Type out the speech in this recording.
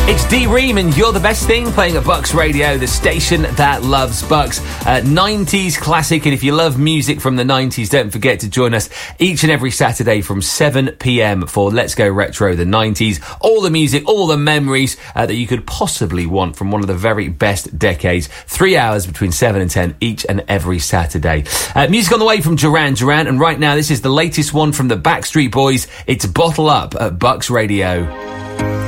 It's D Ream and You're the Best Thing playing at Bucks Radio, the station that loves Bucks. 90s classic, and if you love music from the 90s, don't forget to join us each and every Saturday from 7 p.m. for Let's Go Retro, the 90s. All the music, all the memories that you could possibly want from one of the very best decades. 3 hours between 7 and 10 each and every Saturday. Music on the way from Duran Duran, and right now this is the latest one from the Backstreet Boys. It's Bottle Up at Bucks Radio.